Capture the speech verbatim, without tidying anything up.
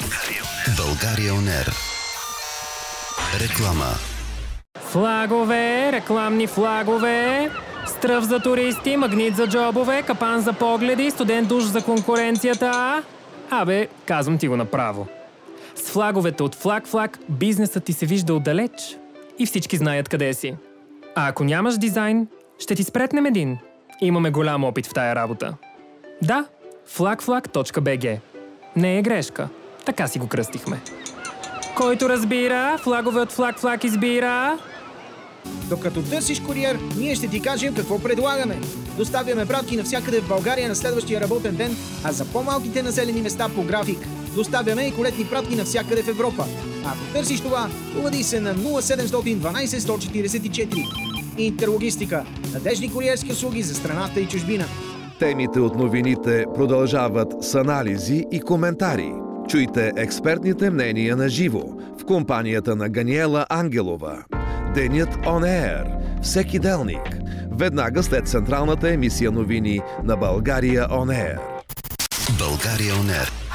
България он ер. Реклама. Флагове, рекламни флагове, стръв за туристи, магнит за джобове, капан за погледи, студент душ за конкуренцията. Абе, казвам ти го направо. С флаговете от Флаг-Флаг бизнесът ти се вижда отдалеч и всички знаят къде си. А ако нямаш дизайн, ще ти спретнем един. Имаме голям опит в тая работа. Да, флагфлаг точка би джи. Не е грешка. Така си го кръстихме. Който разбира, флагове от Флаг-Флаг избира. Докато търсиш куриер, ние ще ти кажем какво предлагаме. Доставяме пратки навсякъде в България на следващия работен ден, а за по-малките населени места по график. Доставяме и колетни пратки навсякъде в Европа. А ако търсиш това, обади се на нула седемстотин дванайсет сто четирийсет и четири. Интерлогистика. Надежни куриерски услуги за страната и чужбина. Темите от новините продължават с анализи и коментари. Чуйте експертните мнения на живо в компанията на Ганиела Ангелова. Денят он ер. Всеки делник. Веднага след централната емисия новини на България он ер. България он ер.